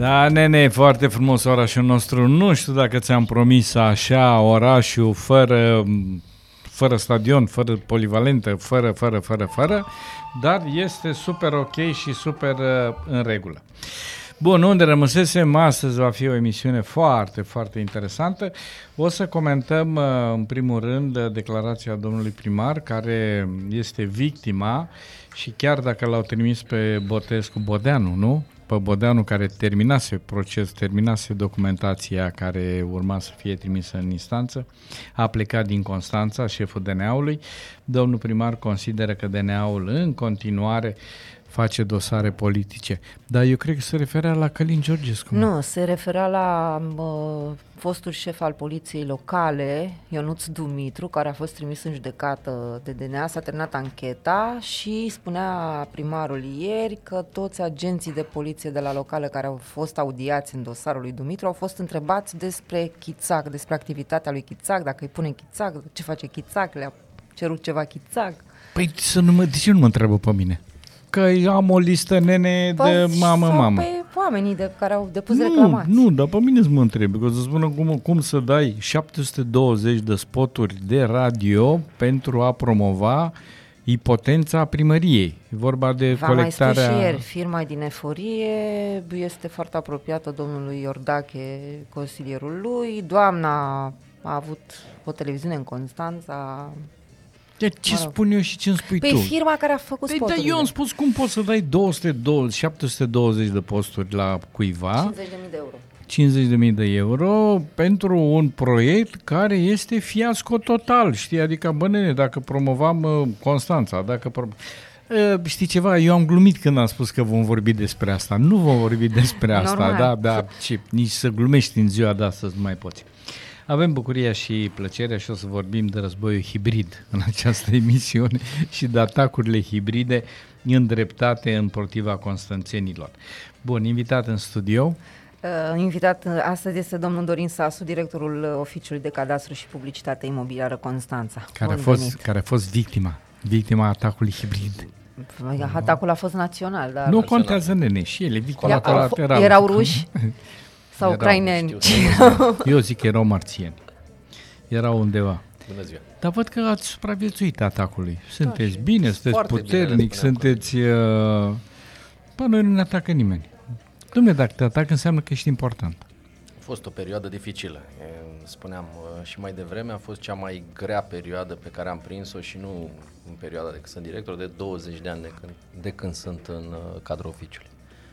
Da, nene, foarte frumos orașul nostru. Nu știu dacă ți-am promis așa orașul fără stadion, fără polivalentă, fără, dar este super ok și super în regulă. Bun, unde rămăsesem, astăzi va fi o emisiune foarte, foarte interesantă. O să comentăm în primul rând declarația domnului primar, care este victima și chiar dacă l-au trimis pe Botescu Bodeanu, nu? Pe Bodeanu, care terminase documentația care urma să fie trimisă în instanță, a plecat din Constanța, șeful DNA-ului. Domnul primar consideră că DNA-ul în continuare face dosare politice. Dar eu cred că se referea la Călin Georgescu. Nu, se referea la fostul șef al poliției locale, Ionuț Dumitru, care a fost trimis în judecată de DNA, s-a terminat ancheta și spunea primarul ieri că toți agenții de poliție de la locale care au fost audiați în dosarul lui Dumitru au fost întrebați despre Chițac, despre activitatea lui Chițac, dacă îi pune Chițac, ce face Chițac, le-a cerut ceva Chițac. Păi de ce nu mă întreabă pe mine? Că am o listă, nene, de mamă. Pe oamenii care au depus reclamații. Nu, dar pe mine să mă întreb, că să spună cum să dai 720 de spoturi de radio pentru a promova ipotența primăriei. E vorba de colectarea... Mai spus și ieri, firma din Eforie este foarte apropiată domnului Iordache, consilierul lui. Doamna a avut o televiziune în Constanța... Ce spun eu și ce îmi spui tu? Pe firma care a făcut spoturile. Dar eu am spus cum poți să dai 720 de posturi la cuiva, 50.000 de euro. 50.000 de euro pentru un proiect care este fiasco total, știi? Adică, bă, nene, dacă promovam Constanța, știi ceva, eu am glumit când am spus că vom vorbi despre asta. Nu vom vorbi despre asta, da, nici să glumești în ziua de astăzi nu mai poți. Avem bucuria și plăcerea și o să vorbim de războiul hibrid în această emisiune și de atacurile hibride îndreptate împotriva constanțenilor. Bun, invitat în studio. Invitat astăzi este domnul Dorin Sasu, directorul Oficiului de Cadastru și Publicitate Imobiliară Constanța. Care a fost victima atacului hibrid. Atacul a fost național, dar... Nu contează, nene, și ele, victima colaterală. Erau ruși? Sau ucraineni? Eu zic că erau marțieni. Erau undeva. Bună ziua. Dar văd că ați supraviețuit atacului. Sunteți bine, sunteți puternic, sunteți... Păi noi nu ne atacă nimeni. Dom'le, dacă te atacă înseamnă că ești important. A fost o perioadă dificilă. Spuneam și mai devreme, a fost cea mai grea perioadă pe care am prins-o și nu în perioada de când sunt director, de 20 de ani de când sunt în cadrul oficiului.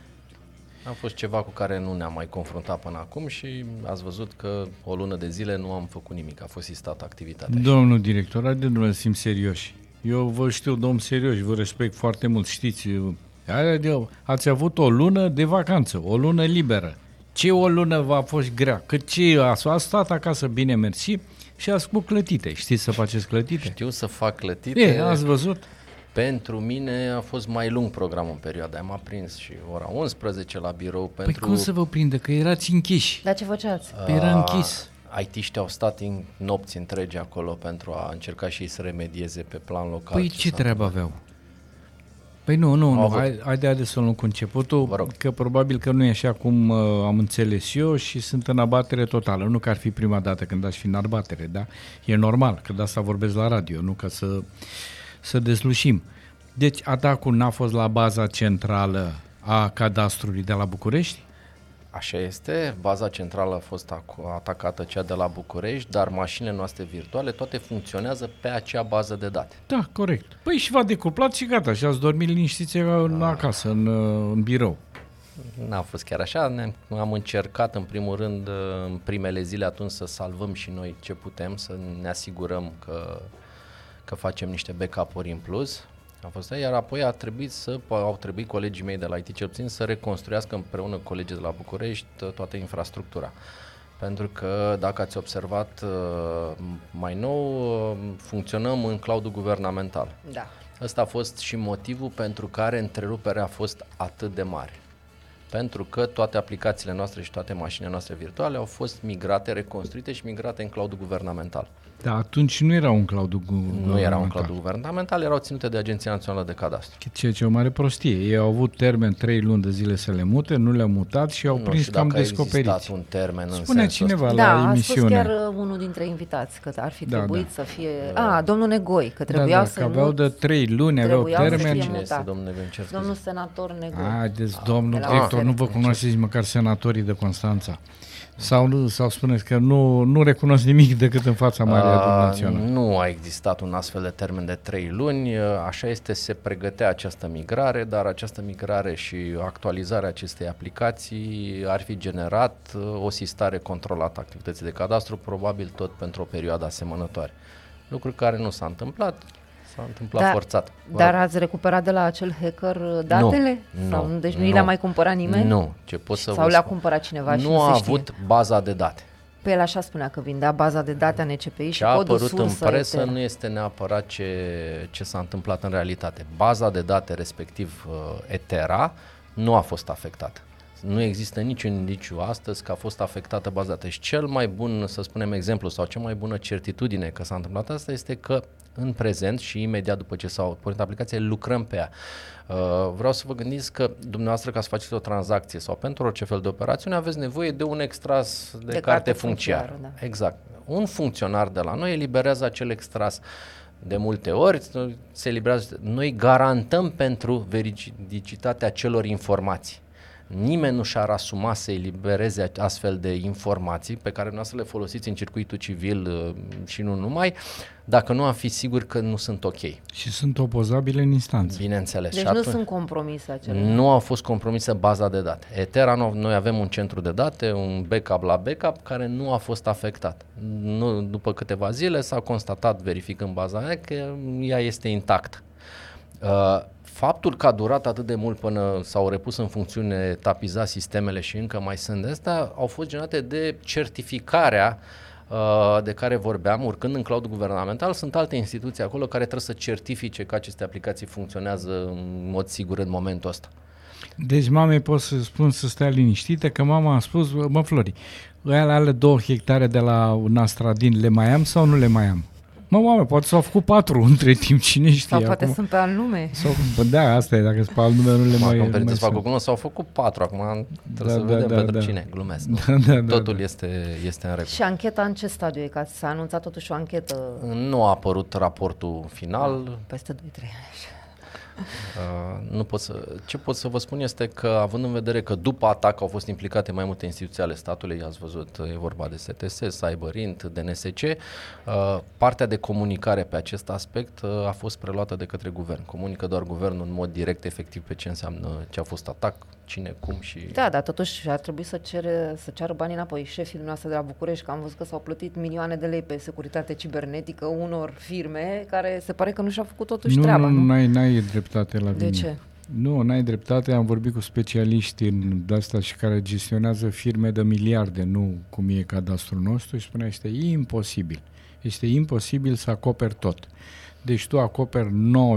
A fost ceva cu care nu ne-am mai confruntat până acum și ați văzut că o lună de zile nu am făcut nimic, a fost sistată activitatea. Domnul director, haideți să fim serioși. Eu vă știu, domn serios, vă respect foarte mult, știți, ați avut o lună de vacanță, o lună liberă. Ce o lună v-a fost grea? Cât ce a stat acasă bine, mersi, și ați făcut clătite. Știți să faceți clătite? Știu să fac clătite. Ați văzut? Pentru mine a fost mai lung programul în perioada aia. M-a prins și ora 11 la birou pentru... Păi cum să vă prindă? Că erați închiși. Dar ce făceați? Era închis. IT-știi au stat în nopți întregi acolo pentru a încerca și ei să remedieze pe plan local. Păi ce treabă aveau? Păi nu, haide să luăm cu începutul, că probabil că nu e așa cum am înțeles eu și sunt în abatere totală. Nu că ar fi prima dată când aș fi în abatere, da? E normal, că de asta vorbesc la radio, nu ca să dezlușim. Deci atacul n-a fost la baza centrală a cadastrului de la București? Așa este, baza centrală a fost atacată, cea de la București, dar mașinile noastre virtuale toate funcționează pe acea bază de date. Da, corect. Păi și v-a decuplat și gata, și ați dormit liniștiți acasă, în birou. N-a fost chiar așa, am încercat în primul rând în primele zile atunci să salvăm și noi ce putem, să ne asigurăm că facem niște backup-uri în plus. A fost aia, iar apoi au trebuit colegii mei de la IT cel puțin să reconstruiască împreună cu colegii de la București toată infrastructura. Pentru că, dacă ați observat mai nou, funcționăm în cloud-ul guvernamental. Da. Ăsta a fost și motivul pentru care întreruperea a fost atât de mare. Pentru că toate aplicațiile noastre și toate mașinile noastre virtuale au fost migrate, reconstruite și migrate în cloud-ul guvernamental. Dar atunci nu era un cloud guvernamental. Nu era un cloud guvernamental, erau ținute de Agenția Națională de Cadastru. Ceea ce e o mare prostie. Ei au avut termen 3 luni de zile să le mute, nu le-au mutat și au prins cam descoperiți. Nu știu dacă a existat un termen în Spune sensul cineva ăsta. la Da, a emisiune. spus chiar unul dintre invitați că ar fi trebuit să fie... domnul Negoi, că trebuia să că aveau de 3 luni, aveau termen. Cine este domnul Negoi? Domnul senator Negoi. Haideți, domnul director, nu vă cunoașteți măcar senatorii de Constanța. Sau spuneți că nu recunosc nimic decât în fața Marii Adunări Naționale. Nu a existat un astfel de termen de 3 luni, așa este, se pregătea această migrare, dar această migrare și actualizarea acestei aplicații ar fi generat o sistare controlată a activității de cadastru, probabil tot pentru o perioadă asemănătoare. Lucru care nu s-a întâmplat. S-a întâmplat forțat. Dar ați recuperat de la acel hacker datele? Nu. Deci nu le-a mai cumpărat nimeni? Nu. Sau le-a cumpărat cineva și nu a avut baza de date. Pe el așa spunea că vindea baza de date a NCPI și ce a codul apărut sursă în presă Etera. nu este neapărat ce s-a întâmplat în realitate. Baza de date, respectiv Etera, nu a fost afectată. Nu există niciun indiciu astăzi că a fost afectată baza de date. Și cel mai bun, să spunem, exemplu sau cea mai bună certitudine că s-a întâmplat asta este că în prezent și imediat după ce s-au pornit aplicație, lucrăm pe ea. Vreau să vă gândiți că dumneavoastră, ca să faceți o tranzacție sau pentru orice fel de operațiune, aveți nevoie de un extras de carte funciară. Da. Exact. Un funcționar de la noi eliberează acel extras. De multe ori se eliberează. Noi garantăm pentru veridicitatea celor informații. Nimeni nu și-ar asuma să elibereze astfel de informații pe care nu să le folosiți în circuitul civil și nu numai, dacă nu am fi sigur că nu sunt ok. Și sunt opozabile în instanță. Bineînțeles. Deci nu sunt compromise acele. Nu a fost compromisă baza de date. Etera, noi avem un centru de date, un backup la backup, care nu a fost afectat. După câteva zile s-a constatat, verificând baza aia, că ea este intactă. Faptul că a durat atât de mult până s-au repus în funcțiune, etapizat sistemele și încă mai sunt de astea, au fost generate de certificarea de care vorbeam, urcând în cloud guvernamental, sunt alte instituții acolo care trebuie să certifice că aceste aplicații funcționează în mod sigur în momentul ăsta. Deci mamei pot să spun să stea liniștită, că mama a spus, mă Flori, ale 2 hectare de la Nastradin le mai am sau nu le mai am? Mă, poate s-au făcut 4 între timp, cine știe. Sau poate acum. sunt pe alt nume. Da, asta e, dacă sunt pe alt nume, nu le mai fac o glumă, s-au făcut 4, acum trebuie să vedem pentru cine, glumesc. Totul este în regulă. Și ancheta în ce stadiu e? Că s-a anunțat totuși o anchetă. Nu a apărut raportul final. Peste 2-3 ani. Ce pot să vă spun este că, având în vedere că după atac au fost implicate mai multe instituții ale statului, ați văzut, e vorba de STS, Cyberint, DNSC, partea de comunicare pe acest aspect a fost preluată de către guvern. Comunică doar guvernul în mod direct, efectiv, pe ce înseamnă ce a fost atac, cine, cum și... Da, dar totuși ar trebui să ceară banii înapoi șefii noastre de la București, că am văzut că s-au plătit milioane de lei pe securitate cibernetică unor firme care se pare că nu și-au făcut totuși treaba. Nu, n-ai dreptate la De mine. ce? Nu, n-ai dreptate, am vorbit cu specialiști de asta și care gestionează firme de miliarde, nu cum e cadastrul nostru, și spunea, este imposibil. Este imposibil să acoperi tot. Deci tu acoperi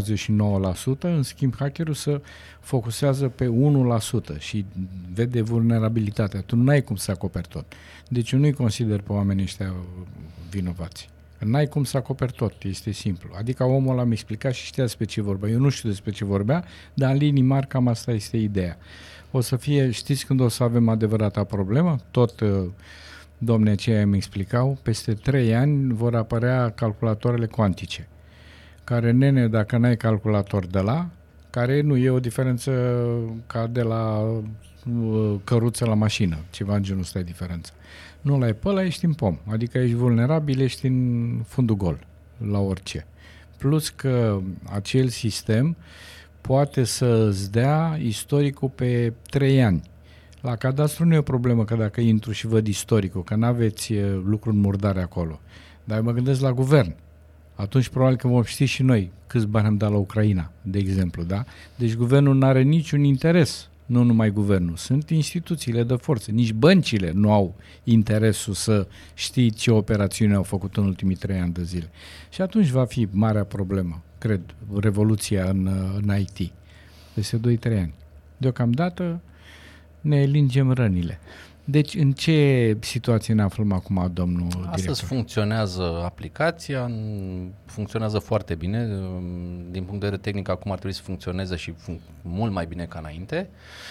99%, în schimb hackerul se focusează pe 1% și vede vulnerabilitatea. Tu nu ai cum să acoperi tot. Deci eu nu-i consider pe oamenii ăștia vinovați. N-ai cum să acoperi tot, este simplu. Adică omul ăla mi-a explicat și știa despre ce vorbea. Eu nu știu despre ce vorbea, dar în linii mari cam asta este ideea. O să fie, știți când o să avem adevărata problemă? Tot domnii aceia îmi explicau, peste 3 ani vor apărea calculatoarele cuantice, care, nene, dacă n-ai calculator de la, care nu e o diferență ca de la căruță la mașină, ceva în genul ăsta e diferența. Nu l-ai pe ăla, ești în pom, adică ești vulnerabil, ești în fundul gol la orice. Plus că acel sistem poate să-ți dea istoricul pe 3 ani. La cadastru nu e o problemă că dacă intru și văd istoricul, că n-aveți lucruri murdare acolo. Dar mă gândesc la guvern. Atunci probabil că vom ști și noi câți bani am dat la Ucraina, de exemplu, da? Deci guvernul nu are niciun interes, nu numai guvernul, sunt instituțiile de forță, nici băncile nu au interesul să știi ce operațiuni au făcut în ultimii 3 ani de zile. Și atunci va fi marea problemă, cred, revoluția în IT. Peste 2-3 ani. Deocamdată ne elingem rănile. Deci în ce situație ne aflăm acum, domnul director? Astăzi funcționează aplicația, funcționează foarte bine. Din punct de vedere tehnic, acum ar trebui să funcționeze și mult mai bine ca înainte.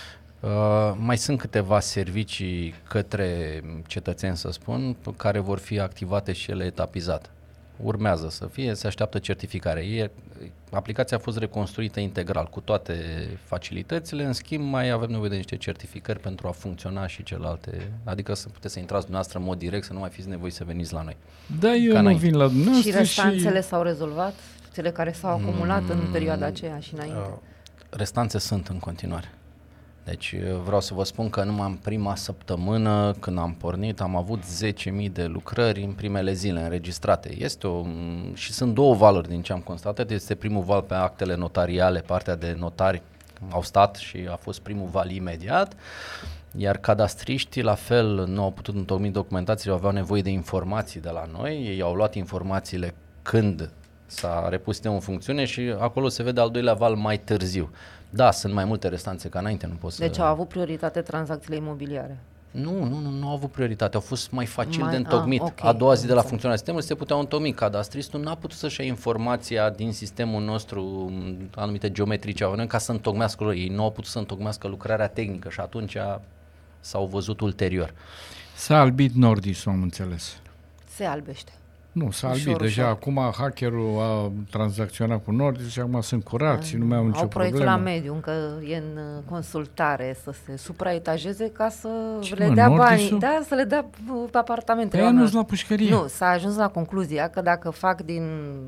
Mai sunt câteva servicii către cetățeni, să spun, care vor fi activate și ele etapizat. Urmează să fie, se așteaptă certificare. Aplicația a fost reconstruită integral cu toate facilitățile, în schimb mai avem nevoie de niște certificări pentru a funcționa și celelalte, adică să puteți să intrați dumneavoastră în mod direct, să nu mai fiți nevoiți să veniți la noi. Da, eu nu vin la dumneavoastră. Și restanțele s-au rezolvat? Cele care s-au acumulat în perioada aceea și înainte? Restanțe sunt în continuare. Deci vreau să vă spun că numai în prima săptămână când am pornit am avut 10.000 de lucrări în primele zile înregistrate. Și sunt două valuri din ce am constatat. Este primul val pe actele notariale, partea de notari au stat și a fost primul val imediat, iar cadastriștii la fel nu au putut întocmi documentațiile, aveau nevoie de informații de la noi, ei au luat informațiile când s-a repus sistemul în funcțiune și acolo se vede al doilea val mai târziu. Da, sunt mai multe restanțe ca înainte, nu pot să... Deci au avut prioritate tranzacțiile imobiliare? Nu au avut prioritate, au fost mai facil de întocmit. Okay, a doua zi de la funcționarea sistemului se puteau întocmi. Cadastristul n-a putut să-și ia informația din sistemul nostru, anumite geometrice, ca să întocmească ei. Nu au putut să întocmească lucrarea tehnică și atunci s-au văzut ulterior. S-a albit Nordis, am înțeles. Se albește. Nu, s-a albit. Deja acum hackerul a tranzacționat cu Nordis și acum sunt curați, nu mai au nicio problemă. Au proiectul la mediu, încă e în consultare să se supraetajeze ca să le dea Nordisul? banii. Da, să le dea apartamentele. Păi nu la pușcărie. Nu, s-a ajuns la concluzia că dacă fac din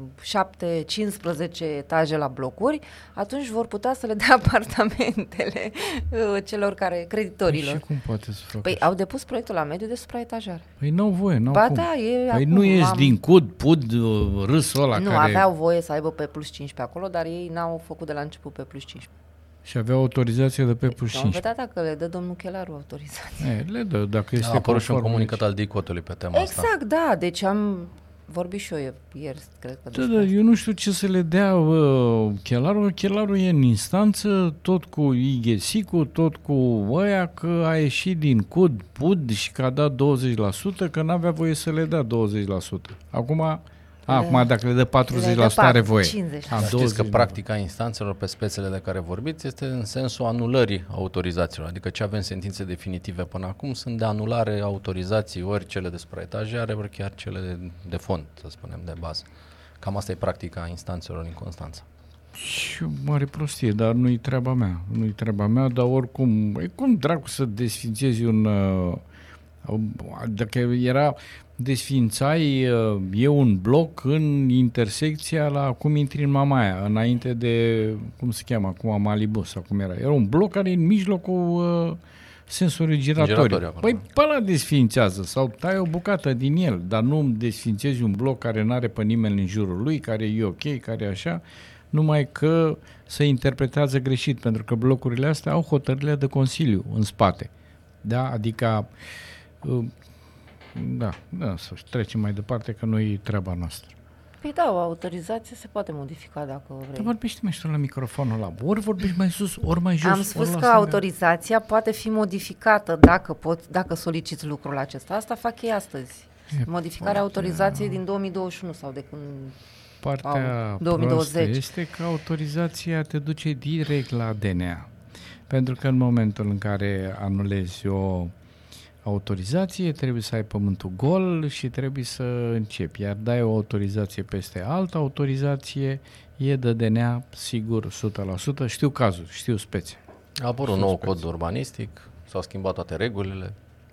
7-15 etaje la blocuri, atunci vor putea să le dea apartamentele celor care, creditorilor. Păi și cum poate să facă? Păi au depus proiectul la mediu de supraetajare. Păi n-au voie, n-au Ba cum. da, Păi nu ies din pud râsul ăla nu, care... aveau voie să aibă pe plus 15 acolo, dar ei n-au făcut de la început pe plus 15. Și aveau autorizație de pe plus 15. Vom vedea dacă le dă domnul Chelaru autorizație. Le dă, dacă este a apărut și un conform comunicat aici. al DICOT-ului pe tema asta. Exact, da, deci am vorbit și eu ieri, cred că. Da, eu nu știu ce să le dea Chelaru. Chelaru e în instanță, tot cu IGESIC-ul, tot cu ăia, că a ieșit din pud și că a dat 20%, că n-avea voie să le dea 20%. Acum dacă le dă 40% are voie. 50%. Știți că practica instanțelor pe spețele de care vorbiți este în sensul anulării autorizațiilor. Adică ce avem sentințe definitive până acum sunt de anulare autorizații, ori cele de supraetajare, ori chiar cele de fond, să spunem, de bază. Cam asta e practica instanțelor în Constanța. Și mare prostie, dar nu-i treaba mea. Nu-i treaba mea, dar oricum, cum dracu să desfințezi dacă era... desfințai un bloc în intersecția la cum intri în Mamaia, înainte de, cum se cheamă acum, Malibu sau cum era. Era un bloc care e în mijlocul sensului giratoriu. Păi pe ăla desfințează sau tai o bucată din el, dar nu desfințezi un bloc care n-are pe nimeni în jurul lui, care e ok, care e așa, numai că se interpretează greșit, pentru că blocurile astea au hotărârile de Consiliu în spate. Da? Adică Da, să trecem mai departe că nu-i treaba noastră. Păi da, o autorizație se poate modifica dacă vrei. Dar vorbește mai sus la microfonul ăla. Ori vorbești mai sus, ori mai jos. Am spus că autorizația poate fi modificată dacă soliciți lucrul acesta. Asta fac ei astăzi. Modificarea autorizației din 2021 sau de când... Partea 2020 este că autorizația te duce direct la DNA. Pentru că în momentul în care anulezi o autorizație, trebuie să ai pământul gol și trebuie să începi. Iar dai o autorizație peste altă autorizație, e de DNA sigur 100%. Știu cazuri, știu spețe. A apărut un nou cod urbanistic, s-au schimbat toate regulile.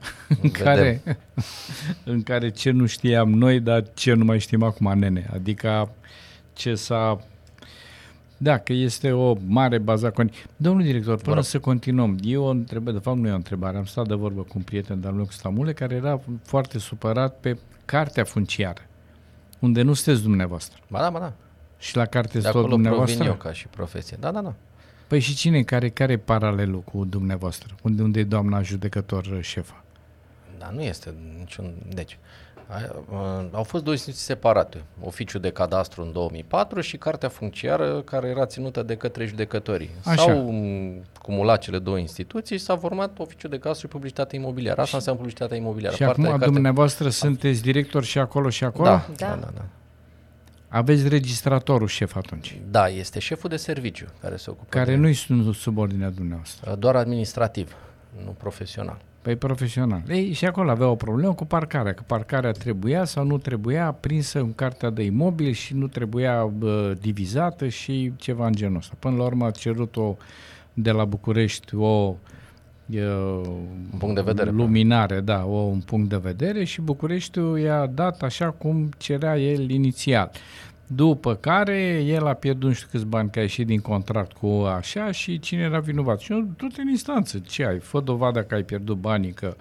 în care ce nu știam noi, dar ce nu mai știm acum, nene. Adică ce s-a... Da, că este o mare bazaconie. Domnul director, până să continuăm, eu o întrebare, de fapt nu e o întrebare, am stat de vorbă cu un prieten de-al meu cu Stamule, care era foarte supărat pe cartea funciară, unde nu sunteți dumneavoastră. Ba da. Și la carte de tot dumneavoastră? Provin eu ca și profesie. Da. Păi și cine, care e paralelul cu dumneavoastră? Unde e doamna judecător șefa? Da, nu este niciun... Deci, Au fost două instituții separate. Oficiul de cadastru în 2004 și cartea funciară care era ținută de către judecătorii. Așa. S-au cumulat cele două instituții și s-a format Oficiul de cadastru și publicitate imobiliară. Asta înseamnă publicitatea imobiliară. Și acum dumneavoastră sunteți director și acolo și acolo? Da. Aveți registratorul șef atunci? Da, este șeful de serviciu care se ocupă. Care nu-i sunt sub ordinea dumneavoastră? Doar administrativ, nu profesional. Păi profesional. Ei, și acolo avea o problemă cu parcarea, că parcarea trebuia sau nu trebuia prinsă în cartea de imobil și nu trebuia divizată și ceva în genul ăsta. Până la urmă a cerut-o de la București un punct de vedere. Luminare, un punct de vedere și Bucureștiul i-a dat așa cum cerea el inițial. După care el a pierdut nu știu câți bani, că a ieșit din contract cu așa și cine era vinovat. Și eu, tot în instanță, ce ai? Fă dovada că ai pierdut banii, că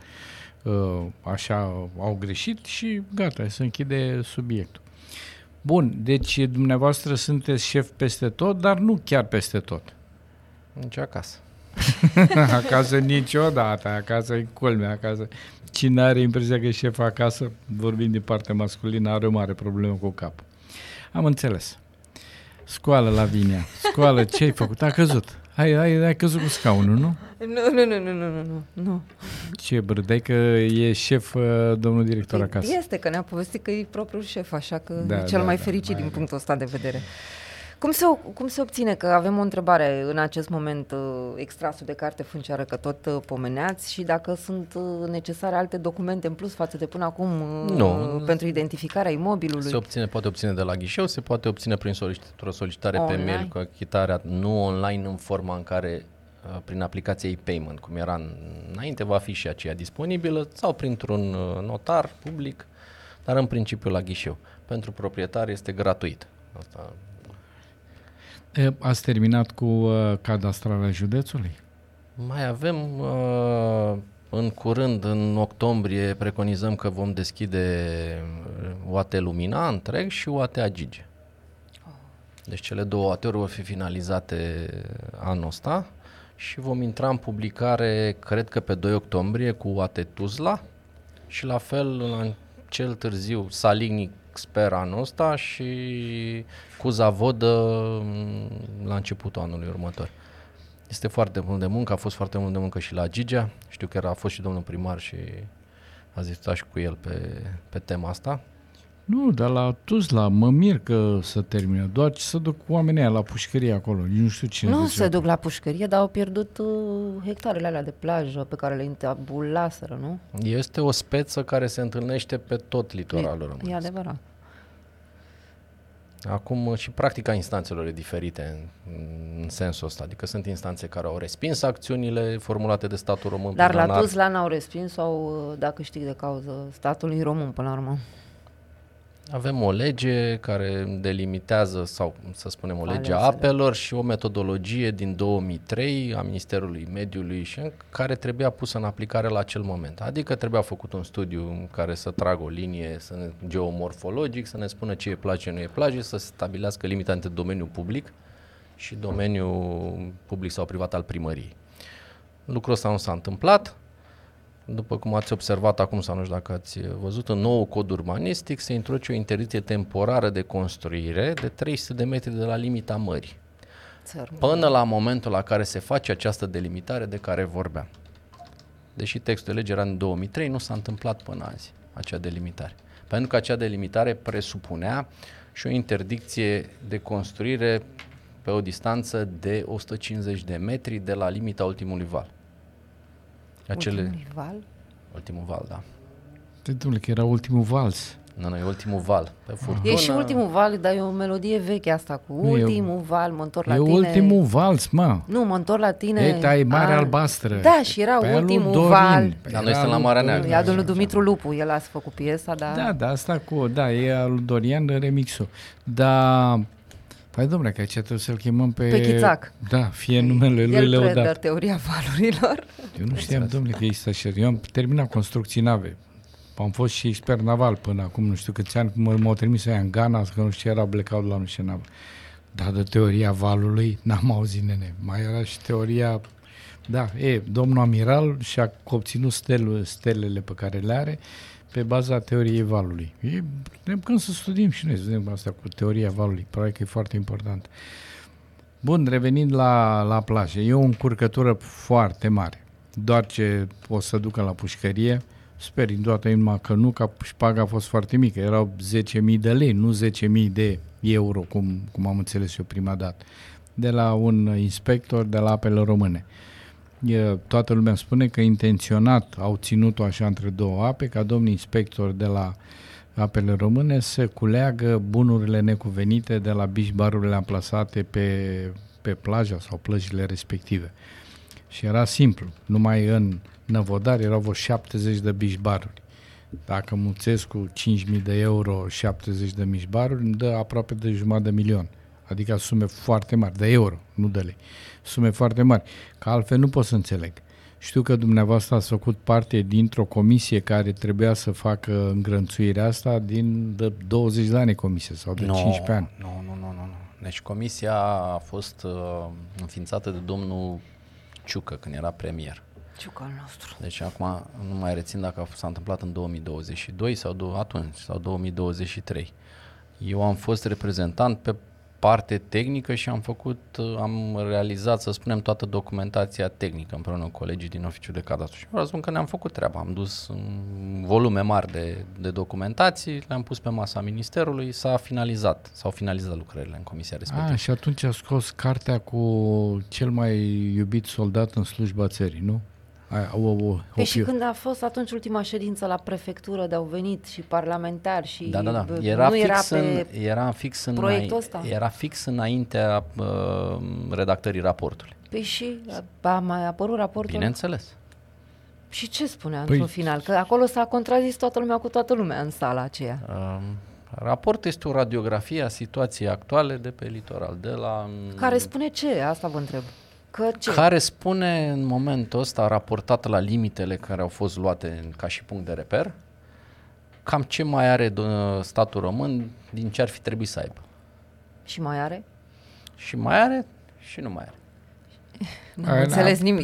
așa au greșit și gata, se închide subiectul. Bun, deci dumneavoastră sunteți șef peste tot, dar nu chiar peste tot. Nici acasă. Acasă niciodată, acasă e culmea, acasă. Cine are impresia că e șef acasă, vorbind din partea masculină, are o mare problemă cu capul. Am înțeles. Scoală, Lavinia. Scoală, ce ai făcut? A căzut. Ai căzut cu scaunul, nu? Nu. Ce bârdai că e șef domnul director acasă. Este, că ne-a povestit că e propriul șef, așa că e cel mai fericit din punctul ăsta de vedere. Cum se obține, că avem o întrebare în acest moment, extrasul de carte funciară, că tot pomeneați, și dacă sunt necesare alte documente în plus față de până acum pentru identificarea imobilului? Poate obține de la ghișeu, se poate obține prin solicitare online, pe mail, cu achitarea nu online în forma în care prin aplicația e-payment, cum era înainte, va fi și aceea disponibilă, sau printr-un notar public, dar în principiu la ghișeu. Pentru proprietar este gratuit. Asta. Ați terminat cu cadastrarea județului? Mai avem în curând, în octombrie, preconizăm că vom deschide UAT Lumina întreg și UAT Agige. Deci cele două UAT-uri vor fi finalizate anul ăsta și vom intra în publicare, cred că pe 2 octombrie, cu UAT Tuzla și la fel cel târziu Salignic, sper anul ăsta, și cu Zavodă la începutul anului următor. Este foarte mult de muncă, a fost foarte mult de muncă și la Gigea. Știu că a fost și domnul primar și a discutat și cu el pe tema asta. Nu, dar la Tuzla mă mir că să termină, doar ce să duc oamenii aia la pușcărie acolo. Nu știu cine. Nu se duc la pușcărie, dar au pierdut hectarele alea de plajă pe care le intabulaseră, nu? Este o speță care se întâlnește pe tot litoralul românesc. E adevărat. Acum și practica instanțelor e diferite în sensul ăsta, adică sunt instanțe care au respins acțiunile formulate de statul român. Dar la Tuzla n-au respins sau da câștig de cauză statului român până la urmă? Avem o lege care delimitează, sau să spunem o lege a apelor și o metodologie din 2003 a Ministerului Mediului și care trebuia pusă în aplicare la acel moment. Adică trebuia făcut un studiu în care să tragă o linie geomorfologic, să ne spună ce e plajă, nu e plajă, să se stabilească limita între domeniul public și domeniul public sau privat al primăriei. Lucrul ăsta nu s-a întâmplat. După cum ați observat acum, sau nu știu dacă ați văzut, în nou cod urbanistic se introduce o interdicție temporară de construire de 300 de metri de la limita mării. Până la momentul la care se face această delimitare de care vorbeam. Deși textul de lege era în 2003, nu s-a întâmplat până azi acea delimitare. Pentru că acea delimitare presupunea și o interdicție de construire pe ultimul de 150 de metri de la limita ultimului val. Ultimul val, da. Dom'le, că era ultimul vals. Nu, e ultimul val. Pe furtună. E și ultimul val, dar e o melodie veche asta cu ultimul val, mă întorc la tine. E ultimul vals, mă. Nu, mă întorc la tine. E Marea Albastră. Da, și era ultimul val. Dar noi suntem la Marea Neagră. E al lui Dumitru Lupu, el a făcut piesa, dar... Da, asta e al lui Dorian remixul. Dar... Păi, dom'le, că aici trebuie să-l chemăm pe Chițac. Da, fie numele lui El lăudat. predă teoria valurilor. Eu nu știam, dom'le, că există așa. Eu am terminat construcții nave. Am fost și expert naval până acum, nu știu câți ani, m-au trimis aia în Ghana, că nu știu, era blackout la nu știu navă. Dar de teoria valului n-am auzit, nene. Mai era și teoria... Da, domnul amiral și-a obținut stelele pe care le are pe baza teoriei valului. Când să studiem și noi, să vedem asta cu teoria valului. Probabil că e foarte important. Bun, revenind la plajă. E o încurcătură foarte mare. Doar ce o să ducă la pușcărie, sper în toată inima că nu, că șpaga a fost foarte mică. Erau 10.000 de lei, nu 10.000 de euro, cum am înțeles eu prima dată. De la un inspector de la Apele Române. Toată lumea spune că intenționat au ținut-o așa între două ape, ca domnul inspector de la Apele Române să culeagă bunurile necuvenite de la beach barurile amplasate pe plaja sau plajile respective. Și era simplu, numai în Năvodari erau vreo 70 de beach baruri. Dacă mulțesc cu 5.000 de euro 70 de beach baruri, îmi dă aproape de 500.000. Adică sume foarte mari, de euro, nu de lei. Sume foarte mari, că altfel nu pot să înțeleg. Știu că dumneavoastră ați făcut parte dintr-o comisie care trebuia să facă îngrănțuirea asta de 20 de ani comisie sau de 15 ani. Nu. Deci comisia a fost înființată de domnul Ciucă când era premier. Ciucă al nostru. Deci acum nu mai rețin dacă s-a întâmplat în 2022 sau atunci sau 2023. Eu am fost reprezentant pe parte tehnică și am realizat, să spunem, toată documentația tehnică împreună cu colegii din oficiul de cadastru. Și vreau să spun că ne-am făcut treaba. Am dus volume mari de documentații, le-am pus pe masa ministerului, s-au finalizat lucrările în comisia respectivă. Și atunci a scos cartea cu cel mai iubit soldat în slujba țării, nu? Și când a fost atunci ultima ședință la prefectură, de au venit și parlamentari și da. Era fix înaintea redactării raportului. Păi și a mai apărut raportul? Bineînțeles. Și ce spunea într-un final? Că acolo s-a contrazis toată lumea cu toată lumea în sala aceea. Raportul este o radiografie a situației actuale de pe litoral. Care spune ce? Asta vă întreb. Care spune în momentul ăsta, raportat la limitele care au fost luate ca și punct de reper, cam ce mai are statul român din ce ar fi trebuit să aibă. Și mai are? Și mai are și nu mai are. Nu am înțeles nimic.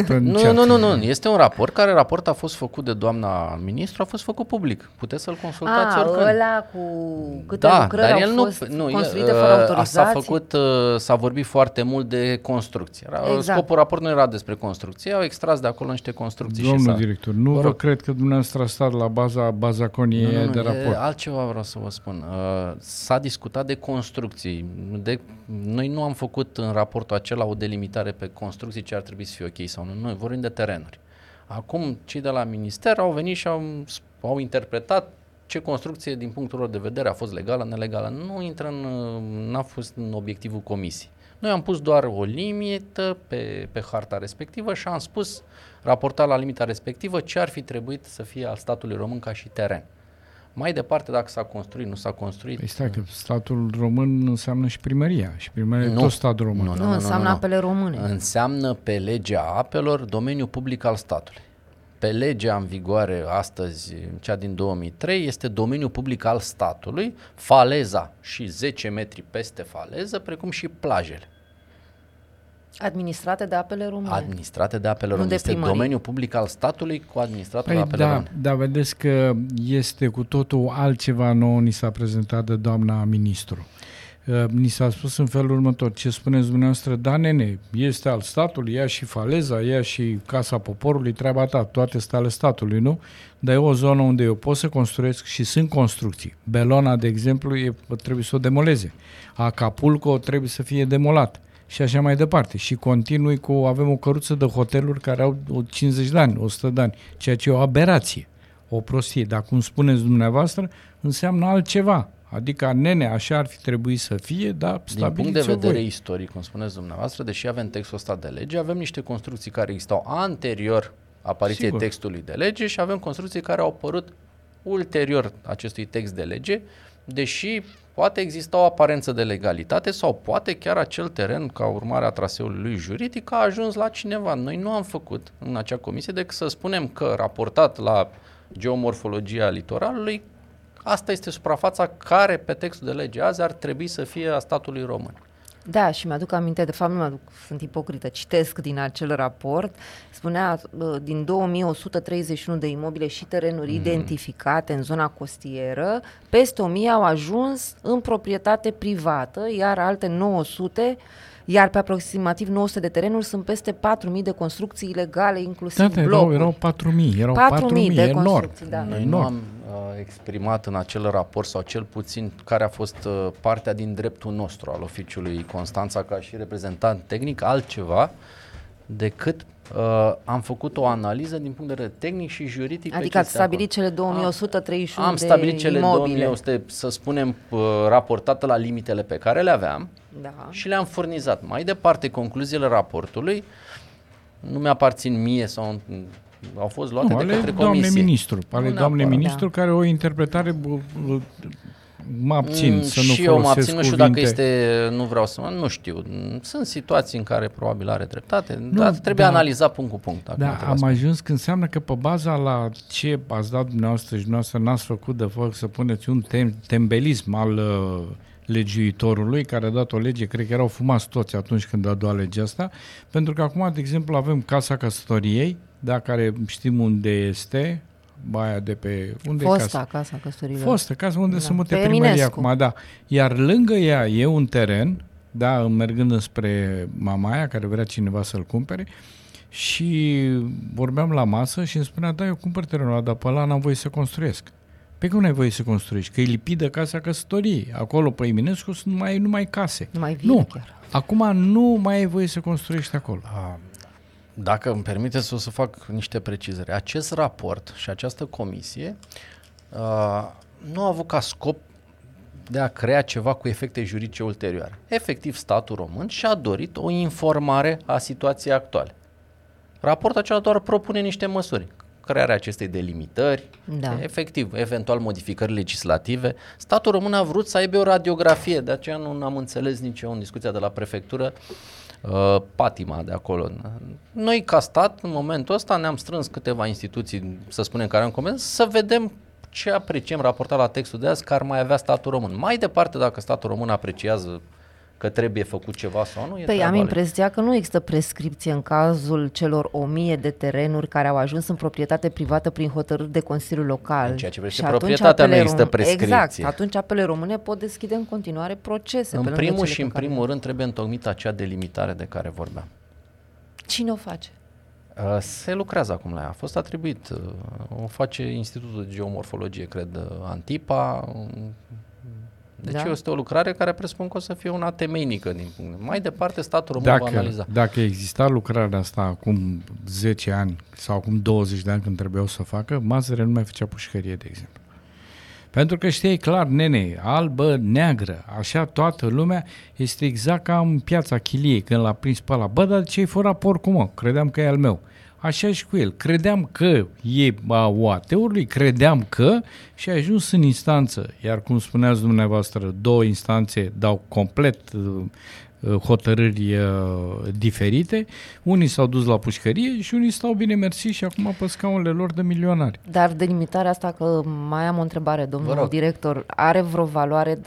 Nu. Este un raport, raport a fost făcut de doamna ministru, a fost făcut public. Puteți să-l consultați oricând. Ăla cu câte lucrări au fost construite fără autorizație? S-a vorbit foarte mult de construcție. Exact. Scopul raportului nu era despre construcție, au extras de acolo niște construcții. Domnul director, nu vă cred că dumneavoastră a stat la baza coniei de raport. Altceva vreau să vă spun. S-a discutat de construcții. Noi nu am făcut în raportul acela o delimitare pe construcții ce ar trebui să fie ok sau nu. Noi vorbim de terenuri. Acum cei de la minister au venit și au interpretat ce construcție din punctul lor de vedere a fost legală, nelegală. N-a fost în obiectivul comisiei. Noi am pus doar o limită pe harta respectivă și am spus, raportat la limita respectivă, ce ar fi trebuit să fie al statului român ca și teren. Mai departe, dacă s-a construit, nu s-a construit... Păi stai, că statul român înseamnă și primăria. Și primăria e tot statul român. Nu, înseamnă apele române. Înseamnă pe legea apelor domeniul public al statului. Pe legea în vigoare astăzi, cea din 2003, este domeniul public al statului, faleza și 10 metri peste faleză, precum și plajele. Administrate de apele române. Administrate de apele române. Este domeniul public al statului cu administratul apele române. Da, vedeți că este cu totul altceva nou, ni s-a prezentat de doamna ministru. Ni s-a spus în felul următor, ce spuneți dumneavoastră, da, nene, este al statului, ia și faleza, ia și Casa Poporului, treaba ta, toate sunt ale statului, nu? Dar e o zonă unde eu pot să construiesc și sunt construcții. Belona, de exemplu, trebuie să o demoleze. Acapulco trebuie să fie demolat. Și așa mai departe. Și continui avem o căruță de hoteluri care au 50 de ani, 100 de ani, ceea ce e o aberație, o prostie. Dar cum spuneți dumneavoastră, înseamnă altceva. Adică, nene, așa ar fi trebuit să fie, dar stabiliți-o din punct de vedere istoric, cum spuneți dumneavoastră, deși avem textul ăsta de lege, avem niște construcții care existau anterior apariției textului de lege și avem construcții care au apărut ulterior acestui text de lege, deși poate exista o aparență de legalitate sau poate chiar acel teren, ca urmare a traseului lui juridic, a ajuns la cineva. Noi nu am făcut în acea comisie decât să spunem că, raportat la geomorfologia litoralului, asta este suprafața care pe textul de lege azi ar trebui să fie a statului român. Da, și mi-aduc aminte, de fapt nu mi-aduc, sunt ipocrită, citesc din acel raport, spunea din 2131 de imobile și terenuri identificate în zona costieră, peste 1000 au ajuns în proprietate privată, iar alte 900, iar pe aproximativ 900 de terenuri sunt peste 4000 de construcții ilegale, inclusiv blocuri. Erau 4000, erau 4000 de enorm. construcții, da. Noi nu am exprimat în acel raport, sau cel puțin care a fost partea din dreptul nostru al oficiului Constanța ca și reprezentant tehnic, altceva decât am făcut o analiză din punct de vedere tehnic și juridic. Adică ați stabilit cele 2131 am de stabilit cele imobile. 2100, să spunem, raportate la limitele pe care le aveam, Da. și le-am furnizat. Mai departe, concluziile raportului nu mi-aparțin mie sau au fost luate de către comisie. Ale doamnei ministru, care o interpretare mă abțin să nu și eu mă abțin, folosesc nu știu cuvinte. dacă este, nu vreau să nu știu. Sunt situații în care probabil are dreptate, dar trebuie analizat punct cu punct. Da, am ajuns când înseamnă că pe baza la ce ați dat dumneavoastră și dumneavoastră n-ați făcut de fapt să puneți un tembelism al legiuitorului care a dat o lege, cred că erau fumați toți atunci când a dat legea asta, pentru că acum, de exemplu, avem Casa Căsătoriei, da, care știm unde este, aia de pe... Unde Fosta Casa Căsătorilor. Fostă casă unde se mute Pe primăria Eminescu. acum, da. Iar lângă ea e un teren, da, mergând spre Mamaia, care vrea cineva să-l cumpere, și vorbeam la masă și îmi spunea, da, eu cumpăr terenul ăla, dar pe ăla n-am voie să construiesc. Pe cum n-ai voie să construiești? Că e lipidă Casa Căsătoriei. Acolo pe Eminescu sunt numai case. Numai vile Nu, chiar. acum nu mai ai voie să construiești acolo. Dacă îmi permiteți, o să fac niște precizări. Acest raport și această comisie nu a avut ca scop de a crea ceva cu efecte juridice ulterioare. Efectiv, statul român și-a dorit o informare a situației actuale. Raportul acela doar propune niște măsuri. Crearea acestei delimitări, efectiv, eventual modificări legislative. Statul român a vrut să aibă o radiografie, de aceea nu am înțeles nici eu în discuția de la prefectură patima de acolo. Noi ca stat, în momentul ăsta, ne-am strâns câteva instituții, să spunem, care am comentat, să vedem ce apreciem raportat la textul de azi, că ar mai avea statul român. Mai departe, dacă statul român apreciază că trebuie făcut ceva sau nu, Păi am impresia că nu există prescripție în cazul celor 1000 de terenuri care au ajuns în proprietate privată prin hotărâri de Consiliul Local. În ceea ce privește proprietatea nu există prescripție. Exact, atunci apele române pot deschide în continuare procese. În primul și în primul rând trebuie întocmită acea delimitare de care vorbeam. Cine o face? Se lucrează acum la ea. A fost atribuit. O face Institutul de Geomorfologie, cred, Antipa. Deci este o lucrare care presupun că o să fie una temeinică din punct. Mai departe, statul român va analiza. Dacă exista lucrarea asta acum 10 ani sau acum 20 de ani când trebuiau să facă, Mazăre nu mai făcea pușcărie, de exemplu. Pentru că știai clar, nene, albă, neagră, așa toată lumea, este exact ca în Piața Chiliei, când l-a prins pe ăla. Bă, dar ce-i fără porcul, mă? Credeam că e al meu. Așa și cu el. Credeam că e a OAT-ului, credeam că, și a ajuns în instanță. Iar cum spuneați dumneavoastră, 2 instanțe dau complet hotărâri diferite. Unii s-au dus la pușcărie și unii stau bine mersi și acum pe scaunele lor de milionari. Dar delimitarea asta, că mai am o întrebare, domnul director, are vreo valoare